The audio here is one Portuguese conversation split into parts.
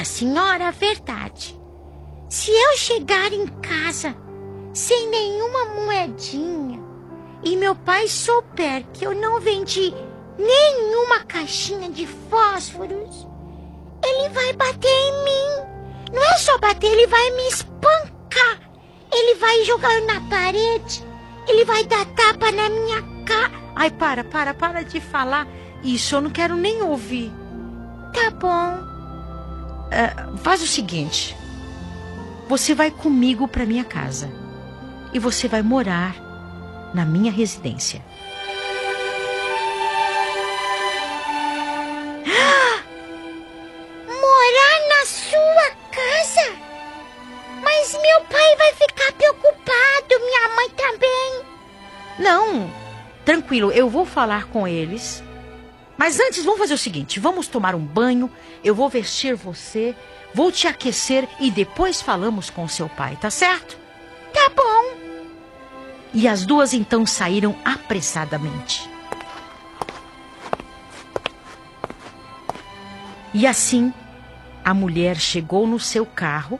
a senhora a verdade. Se eu chegar em casa sem nenhuma moedinha e meu pai souber que eu não vendi nenhuma caixinha de fósforos, ele vai bater em mim. Não é só bater, ele vai me espancar. Ele vai jogar na parede. Ele vai dar tapa na minha cara. Ai, para de falar isso. Eu não quero nem ouvir. Tá bom. Faz o seguinte. Você vai comigo para minha casa. E você vai morar na minha residência. Morar na sua casa? Mas meu pai vai ficar preocupado, minha mãe também. Não, tranquilo, eu vou falar com eles. Mas antes, vamos fazer o seguinte, vamos tomar um banho, eu vou vestir você, vou te aquecer e depois falamos com seu pai, tá certo? Tá bom. E as duas então saíram apressadamente. E assim, a mulher chegou no seu carro.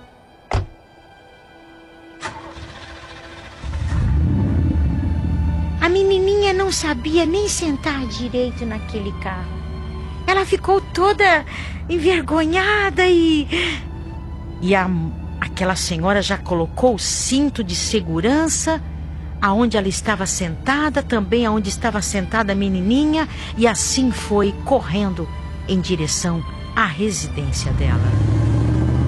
A menininha não sabia nem sentar direito naquele carro. Ela ficou toda envergonhada aquela senhora já colocou o cinto de segurança aonde ela estava sentada, também aonde estava sentada a menininha, e assim foi correndo em direção à residência dela.